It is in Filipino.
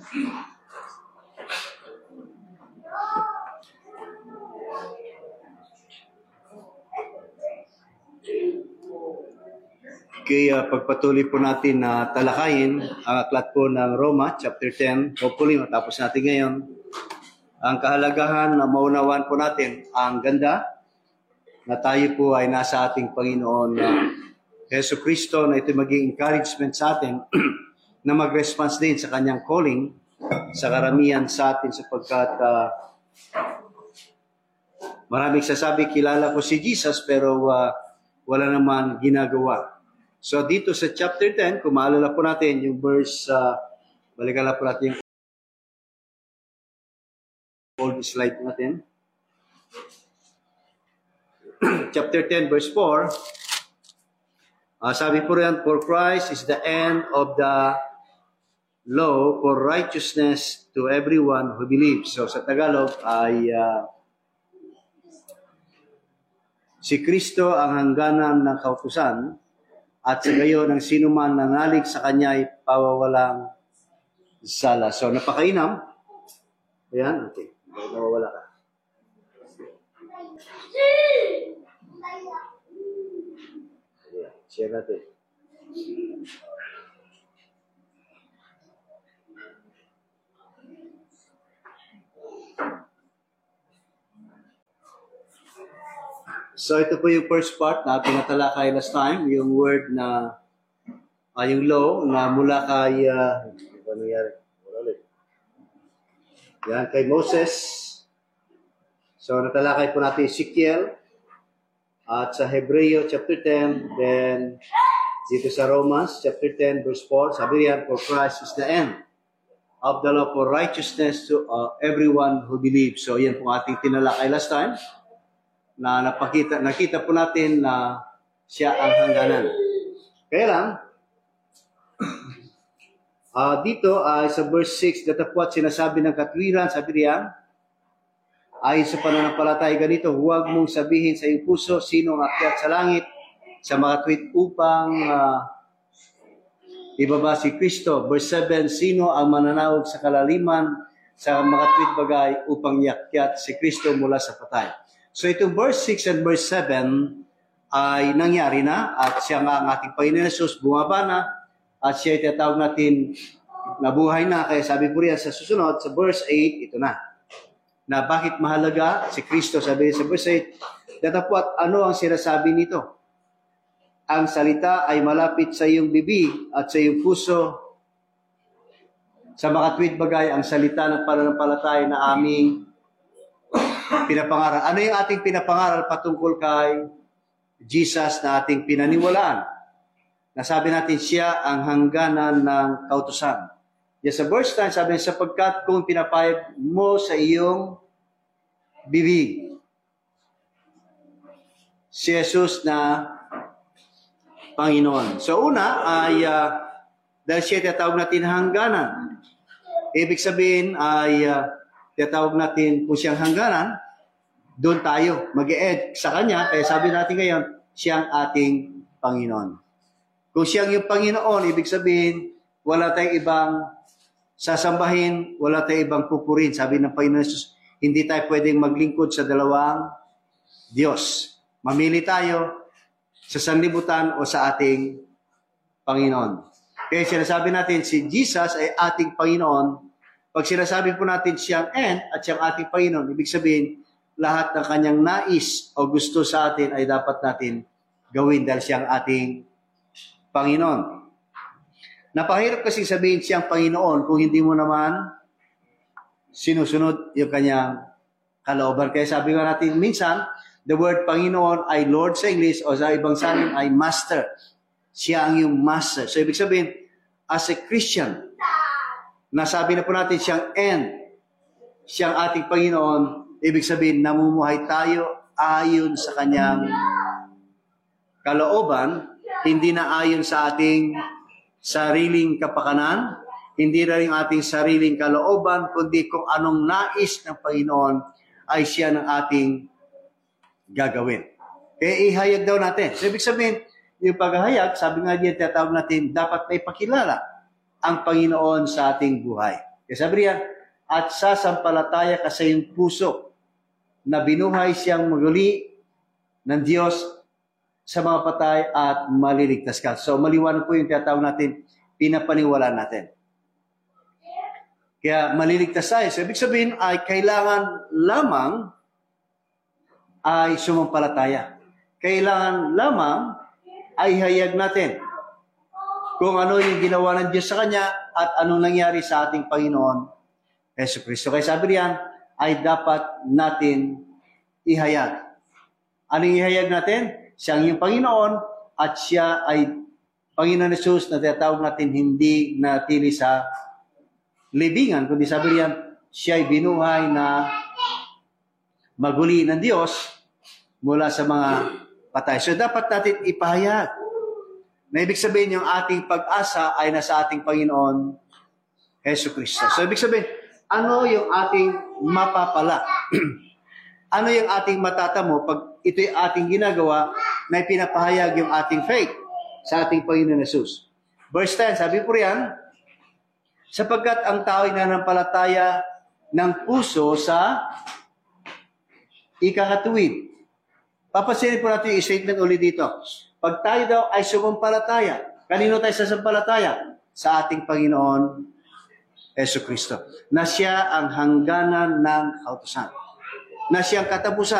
Kaya pagpatuloy po natin na talakayin ang aklat po ng Roma, chapter 10. Hopefully, matapos natin ngayon. Ang kahalagahan na maunawaan po natin ang ganda na tayo po ay nasa ating Panginoon na Yesu Cristo, na ito maging encouragement sa atin na mag-response din sa kanyang calling sa karamihan sa atin sapagkat maraming sasabi, kilala ko si Jesus pero wala naman ginagawa. So dito sa chapter 10, kung maalala po natin yung verse, balikan na po natin yung old slide natin. Chapter 10, verse 4, sabi po rin, for Christ is the end of the law for righteousness to everyone who believes. So sa Tagalog ay si Kristo ang hangganan ng kautusan at sa gayon ang sino man nanalig sa kanya ay pawawalang sala. So napakainam. Ayan, okay. Nawawala ka. Ayan, share natin. So ito po yung first part na pinatalakay last time, yung word na, yung law na mula kay, ano nangyari? Yan, kay Moses. So natalakay po natin Ezekiel at sa Hebreo chapter 10, then dito sa Romans chapter 10 verse 4, sabi riyan, for Christ is the end of the law for righteousness to everyone who believes. So yan po ating tinalakay last time. Na nakita po natin na siya ang hangganan. Kaya lang, dito sa verse 6, datapwat sinasabi ng katwiran, sabi riyan, ay sa pananampalataya ganito, huwag mong sabihin sa iyong puso, sino ang akyat sa langit, sa mga tweet upang ibaba si Kristo. Verse 7, sino ang mananawag sa kalaliman, sa mga tweet bagay upang yakyat si Kristo mula sa patay. So itong verse 6 and verse 7 ay nangyari na at siya nga ang ating Panginoon Jesus bumaba na at siya ay tinatawag natin nabuhay na. Kaya sabi po riyan sa susunod, sa verse 8, ito na. Na bakit mahalaga si Kristo, sabi sa verse 8, datapwat ano ang sinasabi nito? Ang salita ay malapit sa iyong bibig at sa iyong puso. Sa mga tweet bagay, ang salita ng pananampalataya na aming pinapangaral. Ano yung ating pinapangaral patungkol kay Jesus na ating pinaniwalaan? Nasabi natin siya ang hangganan ng kautusan. Yes, sa verse 9, sabi niya, sapagkat kung pinapayag mo sa iyong bibig si Jesus na Panginoon. So una ay dahil siya tinatawag natin hangganan. Ibig sabihin ay tinatawag natin kung siyang hangganan, doon tayo mag-e-ed sa Kanya. Kaya sabi natin ngayon, siyang ating Panginoon. Kung siyang yung Panginoon, ibig sabihin, wala tayong ibang sasambahin, wala tayong ibang pupurin. Sabi ng Panginoon Jesus, hindi tayo pwedeng maglingkod sa dalawang Diyos. Mamili tayo sa sanlibutan o sa ating Panginoon. Kaya sinasabi natin, si Jesus ay ating Panginoon. Pag sinasabi po natin siyang end at siyang ating Panginoon, ibig sabihin, lahat ng kanyang nais o gusto sa atin ay dapat natin gawin dahil siyang ating Panginoon. Napahirap kasi sabihin siyang Panginoon kung hindi mo naman sinusunod yung kanyang kalooban. Kaya sabi nga natin minsan, the word Panginoon ay Lord sa English o sa ibang salin ay Master. Siya ang yung Master. So ibig sabihin, as a Christian, nasabi na po natin siyang end, siyang ating Panginoon, ibig sabihin, namumuhay tayo ayon sa kanyang kalooban, hindi na ayon sa ating sariling kapakanan, hindi na rin ating sariling kalooban, kundi kung anong nais ng Panginoon ay siya ng ating gagawin. Kaya ihayag daw natin. So, ibig sabihin, yung paghahayag, sabi nga diyan, tinatawag natin, dapat may pakilala ang Panginoon sa ating buhay. Kaya sabi niya, at sasampalataya ka sa iyong puso na binuhay siyang maguli ng Diyos sa mga patay at maliligtas ka. So maliwanag po yung tinatawag natin, pinapaniwala natin. Kaya maliligtas tayo. So ibig sabihin ay kailangan lamang ay sumampalataya. Kailangan lamang ay hayag natin kung ano yung ginawa ng Diyos sa Kanya at ano nangyari sa ating Panginoon Yesu Cristo. Kaya sabi riyan, ay dapat natin ihayag. Anong ihayag natin? Siyang yung Panginoon at siya ay Panginoon Jesus na tinatawag natin hindi natili sa libingan, kundi sabi riyan, siya ay binuhay na maguli ng Diyos mula sa mga patay. So dapat natin ipahayag na ibig sabihin yung ating pag-asa ay nasa ating Panginoon Yesu Cristo. So ibig sabihin, ano yung ating mapapala? Ano yung ating matatamo pag ito yung ating ginagawa na pinapahayag yung ating faith sa ating Panginoon Jesus? Verse 10, sabi po riyan, sapagkat ang tao ay nanampalataya ng puso sa ikakatuwid. Papansinin po natin yung statement ulit dito. Pag tayo daw ay sumampalataya, kanino tayo sasampalataya? Sa ating Panginoon Yesu Cristo. Na siya ang hangganan ng kautusan. Na siyang katapusan.